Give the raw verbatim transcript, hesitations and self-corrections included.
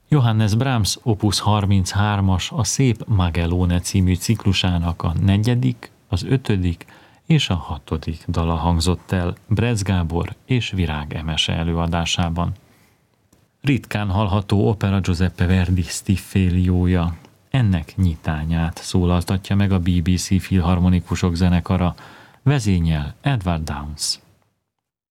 Johannes Brahms opus harminchármas a Szép Magellone című ciklusának a negyedik, az ötödik és a hatodik dala hangzott el Bretz Gábor és Virág Emese előadásában. Ritkán hallható opera Giuseppe Verdi Stiffelioja. Ennek nyitányát szólaltatja meg a bé bé cé Filharmonikusok zenekara, vezényel Edward Downes.